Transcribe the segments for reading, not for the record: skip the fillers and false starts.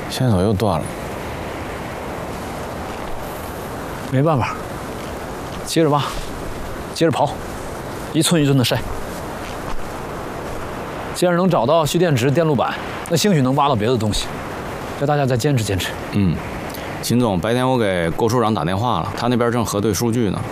线索又断了。 没办法，接着挖，接着刨，一寸一寸的筛。既然能找到蓄电池、电路板，那兴许能挖到别的东西。叫大家再坚持坚持。 秦总，白天我给郭处长打电话了，他那边正核对数据呢。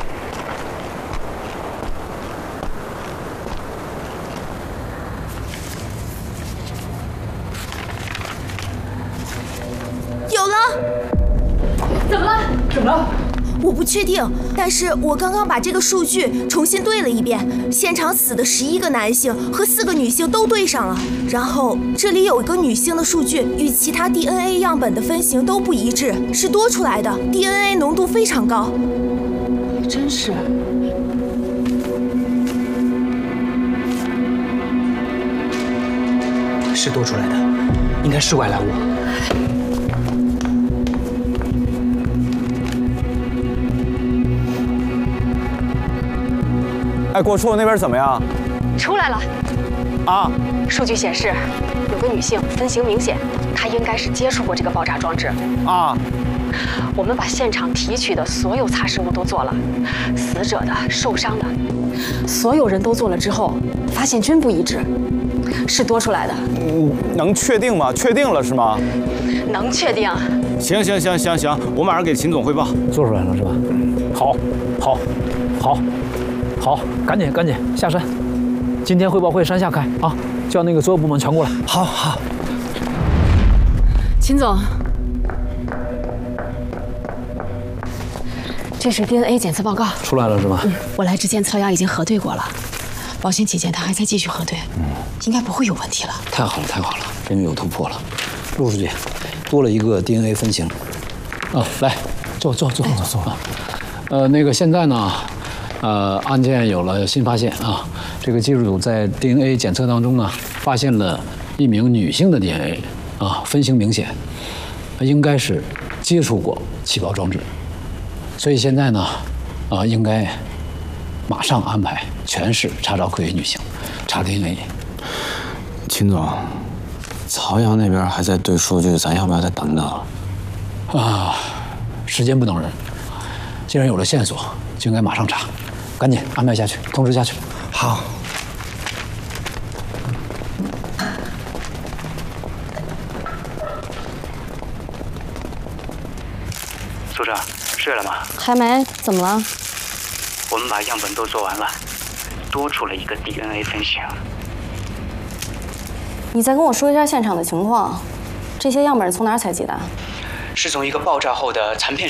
有了！ 怎么了？怎么了？ 我不确定，但是我刚刚把这个数据重新对了一遍，现场死的11个男性和4个女性都对上了。然后这里有一个女性的数据与其他 DNA 样本的分型都不一致，是多出来的 DNA 浓度非常高。 真是。 是多出来的，应该是外来物。 哎，郭处那边怎么样？ 出来了。 啊， 数据显示，有个女性分型明显，她应该是接触过这个爆炸装置。 啊， 我们把现场提取的所有擦拭物都做了，死者的、受伤的，所有人都做了之后，发现均不一致，是多出来的。 能确定吗？确定了是吗？ 能确定。 行，我马上给秦总汇报。 做出来了是吧？好，赶紧下山。今天汇报会山下开啊，叫那个所有部门全过来。 好。 秦总， 这是 DNA 检测报告， 出来了是吧？ 我来之前测压已经核对过了，保险起见，他还在继续核对，应该不会有问题了。 太好了，终于有突破了。陆书记，多了一个 DNA 分型。来，坐。那个现在呢？案件有了新发现啊！这个技术组在 DNA 检测当中呢，发现了一名女性的 DNA 啊，分型明显，应该是接触过起爆装置，所以现在呢，应该马上安排全市查找可疑女性，查 DNA。 秦总，曹阳那边还在对数据，咱要不要再等等？ 时间不等人，既然有了线索，就应该马上查。赶紧安排下去，通知下去。 好。 组长，睡了吗？ 还没，怎么了？ 我们把样本都做完了，多出了一个 DNA 分型。 你再跟我说一下现场的情况，这些样本是从哪儿采集的？ 是从一个爆炸后的残片